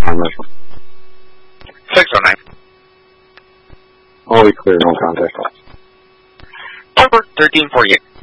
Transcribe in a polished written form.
Commercial. 609. Always clear, no contact. Over 1348.